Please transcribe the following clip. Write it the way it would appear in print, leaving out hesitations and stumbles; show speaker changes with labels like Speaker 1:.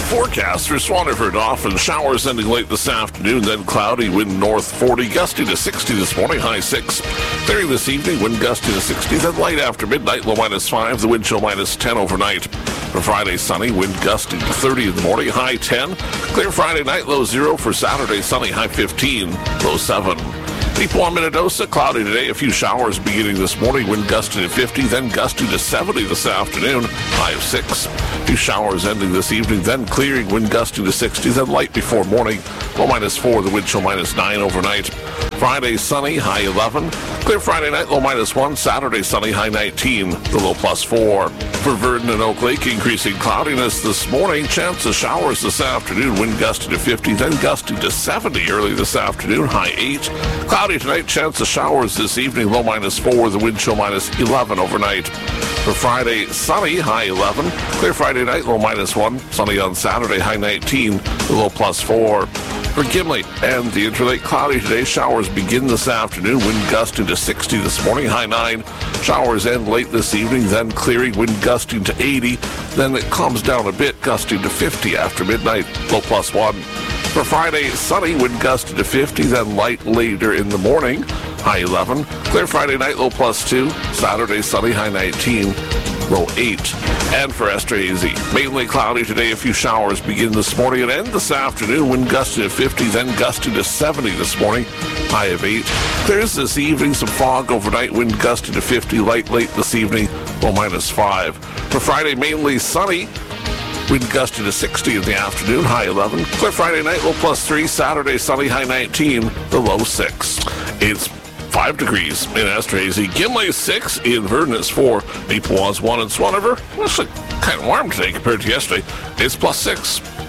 Speaker 1: forecast for Swaniford. Often showers ending late this afternoon, then cloudy, wind north 40, gusty to 60 this morning, high 6. Clearing this evening, wind gusty to 60, then light after midnight, low -5, the wind chill -10 overnight. For Friday, sunny, wind gusty to 30 in the morning, high 10. Clear Friday night, low 0. For Saturday, sunny, high 15, low 7. Deep warm Minnedosa, cloudy today, a few showers beginning this morning, wind gusty to 50, then gusty to 70 this afternoon, high of 6. A few showers ending this evening, then clearing, wind gusty to 60, then light before morning, low -4, the wind chill -9 overnight. Friday, sunny, high 11. Clear Friday night, low -1. Saturday, sunny, high 19, the low +4. For Verdon and Oak Lake, increasing cloudiness this morning. Chance of showers this afternoon, wind gusty to 50, then gusty to 70 early this afternoon, high 8. Cloudy tonight, chance of showers this evening, low -4, the wind chill -11 overnight. For Friday, sunny, high 11. Clear Friday night, low -1. Sunny on Saturday, high 19, the low +4. For Gimli and the Interlake, cloudy today. Showers begin this afternoon. Wind gusting to 60 this morning, high 9. Showers end late this evening, then clearing. Wind gusting to 80. Then it calms down a bit, gusting to 50 after midnight, low +1. For Friday, sunny, wind gusting to 50, then light later in the morning, high 11. Clear Friday night, low +2. Saturday, sunny, high 19. Low 8. And for Estrazy, mainly cloudy today. A few showers begin this morning and end this afternoon. Wind gusty to 50, then gusty to 70 this morning, high of 8. Clears this evening, some fog overnight. Wind gusty to 50, light late this evening, low -5. For Friday, mainly sunny. Wind gusty to 60 in the afternoon, high 11. Clear Friday night, low +3. Saturday, sunny, high 19, the low 6. It's 5 degrees in Estrazy. Gimli 6, in Verdon it's 4. Maple 1 in Swaniford. It's kind of warm today compared to yesterday. It's +6.